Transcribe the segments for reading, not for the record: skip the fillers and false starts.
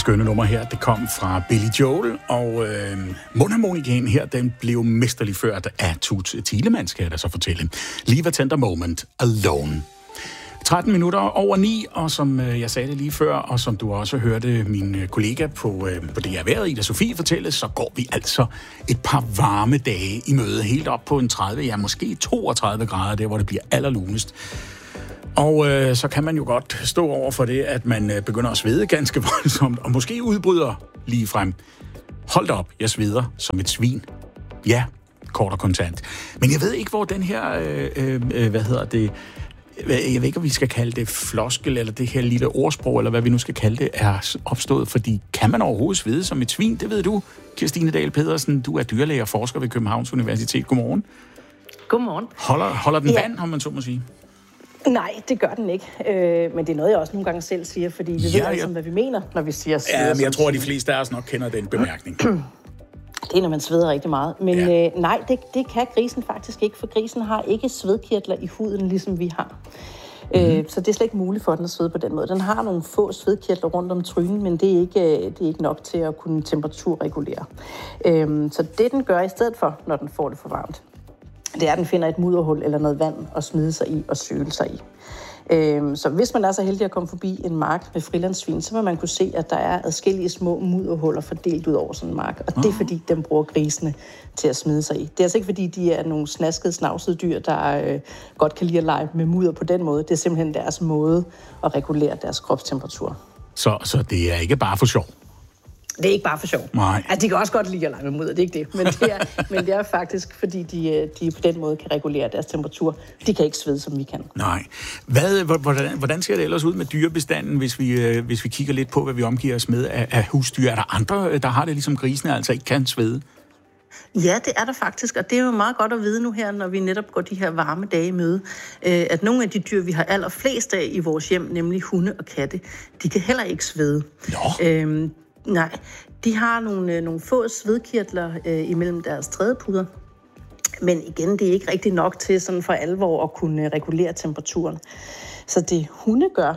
skønne nummer her, det kom fra Billy Joel, og mundharmonikaen her, den blev mesterligt ført af Tut Thielemann, skal jeg da så fortælle. Leave a Tender Moment Alone. 13 minutter over 9, og som jeg sagde det lige før, og som du også hørte min kollega på det jeg været, Ida Sofie, fortælle, så går vi altså et par varme dage i møde, helt op på en 30, ja måske 32 grader, der hvor det bliver allerlunest. Og så kan man jo godt stå over for det, at man begynder at svede ganske voldsomt, og måske udbryder lige frem. Hold da op, jeg sveder som et svin. Ja, kort og kontant. Men jeg ved ikke, hvor den her, jeg ved ikke, om vi skal kalde det floskel, eller det her lille ordsprog, eller hvad vi nu skal kalde det, er opstået. Fordi kan man overhovedet svede som et svin? Det ved du, Kirstine Dahl Pedersen. Du er dyrlæge og forsker ved Københavns Universitet. Godmorgen. Godmorgen. Holder den vand, om man så må sige? Nej, det gør den ikke. Men det er noget, jeg også nogle gange selv siger, fordi vi ved alle sammen, hvad vi mener, når vi siger sveder. Ja, men jeg tror, at de fleste af os nok kender den bemærkning. Det er, når man sveder rigtig meget. Men nej, det kan grisen faktisk ikke, for grisen har ikke svedkirtler i huden, ligesom vi har. Så det er slet ikke muligt for den at svede på den måde. Den har nogle få svedkirtler rundt om trynen, men det er ikke nok til at kunne temperaturregulere. Så det, den gør i stedet for, når den får det for varmt, det er, at den finder et mudderhul eller noget vand at smide sig i og søle sig i. Så hvis man er så heldig at komme forbi en mark med frilandssvin, så vil man kunne se, at der er adskillige små mudderhuller fordelt ud over sådan en mark. Og det er, fordi dem bruger grisene til at smide sig i. Det er altså ikke, fordi de er nogle snaskede, snavsede dyr, der godt kan lide at lege med mudder på den måde. Det er simpelthen deres måde at regulere deres kropstemperatur. Så det er ikke bare for sjov? Det er ikke bare for sjov. Nej. Altså, de kan også godt lide at lege med mudder, det er ikke det. Men det er faktisk, fordi de på den måde kan regulere deres temperatur. De kan ikke svede, som vi kan. Nej. Hvordan ser det ellers ud med dyrebestanden, hvis vi kigger lidt på, hvad vi omgiver os med af husdyr? Er der andre, der har det ligesom grisene, altså ikke kan svede? Ja, det er der faktisk, og det er jo meget godt at vide nu her, når vi netop går de her varme dage i møde, at nogle af de dyr, vi har allerflest af i vores hjem, nemlig hunde og katte, de kan heller ikke svede. Nå. Nej, de har nogle få svedkirtler imellem deres trædepuder, men igen, det er ikke rigtig nok til sådan for alvor at kunne regulere temperaturen. Så det hunde gør,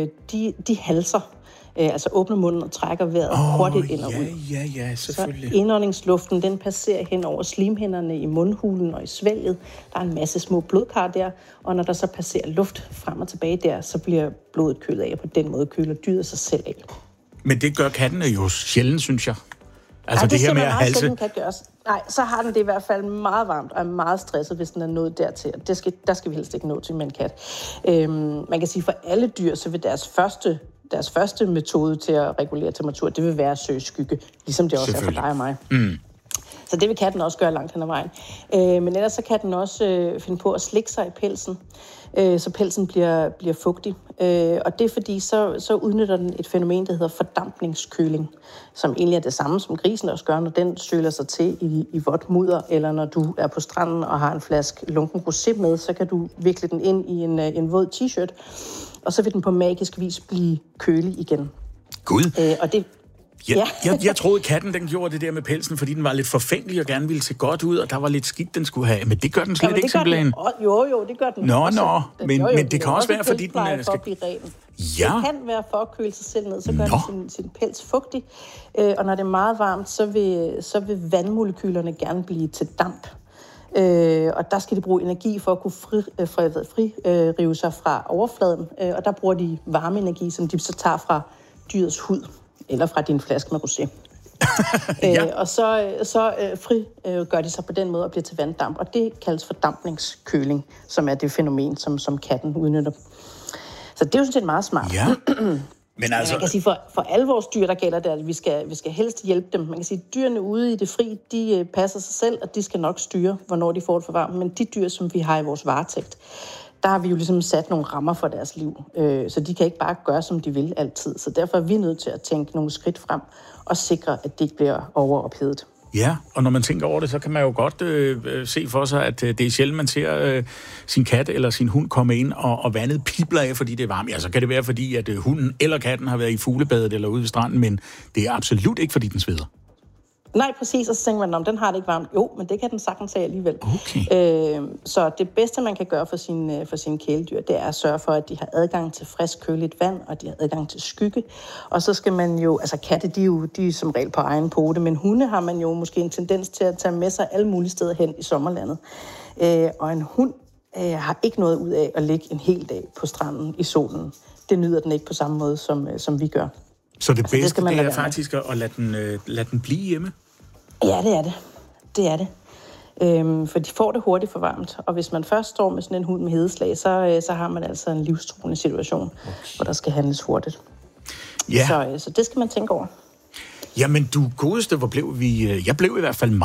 de halser, altså åbner munden og trækker vejret hurtigt ind og ud. Ja, selvfølgelig. Så indåndingsluften, den passerer hen over slimhinderne i mundhulen og i svælget. Der er en masse små blodkar der, og når der så passerer luft frem og tilbage der, så bliver blodet kølet af, og på den måde køler dyret sig selv af. Men det gør kattene jo sjældent, synes jeg. Altså det her med at halse. Nej, så har den det i hvert fald meget varmt og er meget stresset, hvis den er nået dertil. Der skal vi helst ikke nå til med en kat. Man kan sige, for alle dyr, så vil deres første metode til at regulere temperatur, det vil være at søge skygge, ligesom det også er for dig og mig. Så det vil katten også gøre langt hen ad vejen. Men ellers så kan den også finde på at slikke sig i pelsen, så pelsen bliver fugtig. Og det er fordi, så udnytter den et fænomen, der hedder fordampningskøling, som egentlig er det samme, som grisen også gør, når den søler sig til i vådt mudder, eller når du er på stranden og har en flaske lunken rosé med, så kan du vikle den ind i en våd t-shirt, og så vil den på magisk vis blive kølig igen. Gud! Og det... Jeg troede, katten den gjorde det der med pelsen, fordi den var lidt forfængelig og gerne ville se godt ud, og der var lidt skidt, den skulle have. Men det gør den slet ikke simpelthen. Jo, det gør den. Men det kan også være, fordi den skal... Ja. Det kan være for at køle sig selv ned, så gør den sin pels fugtig. Og når det er meget varmt, så vil vandmolekylerne gerne blive til damp. Og der skal de bruge energi for at kunne fririve sig fra overfladen. Og der bruger de varmeenergi, som de så tager fra dyrets hud, eller fra din flaske med rosé. Og så gør de sig på den måde og bliver til vanddamp. Og det kaldes fordampningskøling, som er det fænomen, som katten udnytter. Så det er jo sådan set meget smart. Ja. Men altså... Man kan sige, for alle vores dyr, der gælder det, at vi skal helst hjælpe dem. Man kan sige, at dyrene ude i det fri, de passer sig selv, og de skal nok styre, hvornår de får det for varmt. Men de dyr, som vi har i vores varetægt, der har vi jo ligesom sat nogle rammer for deres liv. Så de kan ikke bare gøre, som de vil altid. Så derfor er vi nødt til at tænke nogle skridt frem og sikre, at det ikke bliver overophedet. Ja, og når man tænker over det, så kan man jo godt se for sig, at det er sjældent, man ser sin kat eller sin hund komme ind, og vandet pibler af, fordi det er varmt. Ja, så kan det være, fordi at hunden eller katten har været i fuglebadet eller ude ved stranden, men det er absolut ikke, fordi den sveder. Nej, præcis, og så tænker man, den har det ikke varmt. Jo, men det kan den sagtens have alligevel. Okay. Så det bedste, man kan gøre for sine kæledyr, det er at sørge for, at de har adgang til frisk, køligt vand, og de har adgang til skygge. Og så skal man jo, altså katte, de er som regel på egen pote, men hunde har man jo måske en tendens til at tage med sig alle mulige steder hen i sommerlandet. Og en hund har ikke noget ud af at ligge en hel dag på stranden i solen. Det nyder den ikke på samme måde, som vi gør. Så det bedste, det er faktisk at lade den blive hjemme? Ja, det er det. Det er det. For de får det hurtigt for varmt. Og hvis man først står med sådan en hund med hedeslag, så har man altså en livstruende situation, hvor der skal handles hurtigt. Ja. Så det skal man tænke over. Jamen, du godeste, hvor blev vi... Jeg blev i hvert fald